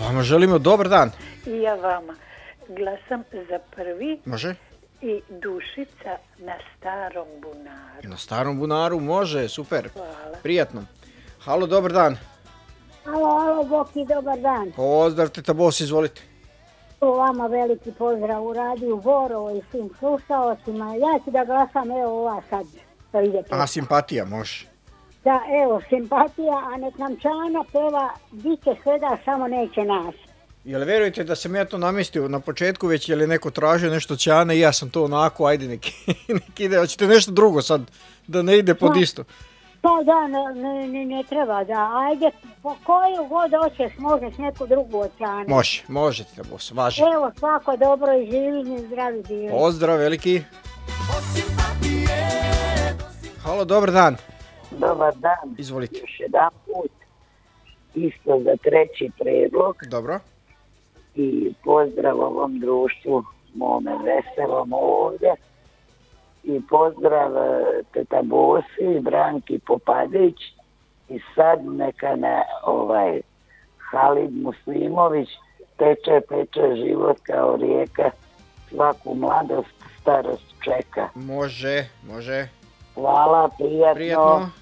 Vama želimo dobar dan. I ja vama. Glasam za prvi. Može? I Dušica na Starom bunaru. Na Starom bunaru može, super. Hvala. Prijatno. Halo, dobar dan. Alo, Boki, dobar dan. Pozdrav, teta Bos, izvolite. U vama veliki pozdrav u radiju Borovo i svim slušalcima. Ja ću da glasam, evo ova sad. To ide Aha, simpatija, može. Da, evo, simpatija, a nek nam Čana peva bit će sve da samo neće nas. Jel verujete da sam ja to namjestio na početku, već je li neko tražio nešto Ćane i ja sam to onako, ajde nek ide, hoćete nešto drugo sad, da ne ide pod isto. Pa da, ne treba, da, ajde, po koju god hoćeš, možeš neku drugu od Čane. Možete da Bos, važi. Evo, svako dobro i živi i zdravi bili. Pozdrav, veliki. Halo, dobar dan. Dobar dan. Izvolite. Još jedan put. Isto za treći predlog. Dobro. I pozdrav ovom društvu, mome veselom ovdje. I pozdrav teta Bosi i Branki Popadić. I sad neka na Halid Muslimović teče život kao rijeka. Svaku mladost, starost čeka. Može. Hvala, prijatno.